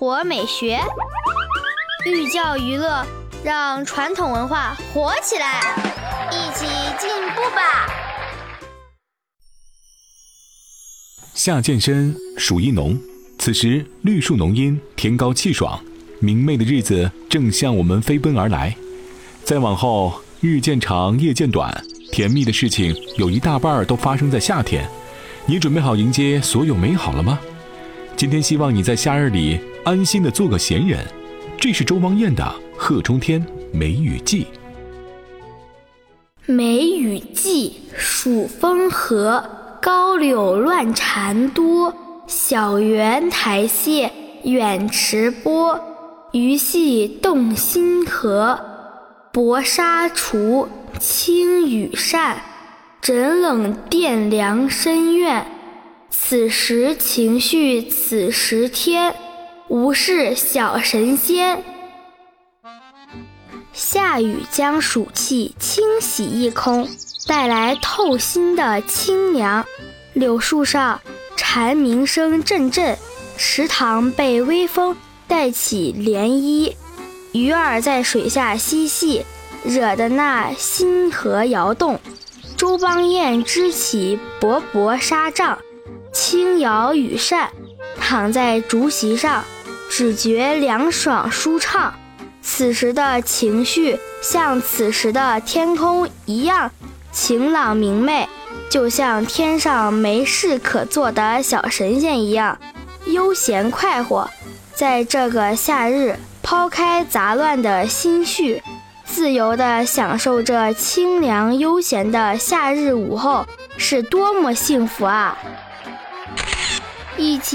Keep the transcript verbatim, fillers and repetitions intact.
活美学，寓教于乐，让传统文化活起来，一起进步吧！ 夏渐深，暑意浓，此时绿树浓荫，天高气爽，明媚的日子正向我们飞奔而来。再往后，日渐长，夜渐短，甜蜜的事情有一大半都发生在夏天。你准备好迎接所有美好了吗？今天希望你在夏日里安心地做个闲人。这是周邦彦的《贺中天·梅雨季》。 梅雨季，暑风和，高柳乱蝉多。小园台榭远池波，鱼戏动心河。薄纱橱，轻羽扇，枕冷殿凉深院。此时情绪此时天，无事小神仙。夏雨将暑气清洗一空，带来透心的清凉。柳树上蝉鸣声阵阵，池塘被微风带起涟漪，鱼儿在水下嬉戏，惹得那星河摇动。周邦彦支起薄薄纱帐，轻摇羽扇，躺在竹席上，只觉凉爽舒畅。此时的情绪像此时的天空一样晴朗明媚，就像天上没事可做的小神仙一样悠闲快活。在这个夏日，抛开杂乱的心绪，自由地享受着清凉悠闲的夏日午后，是多么幸福啊！一起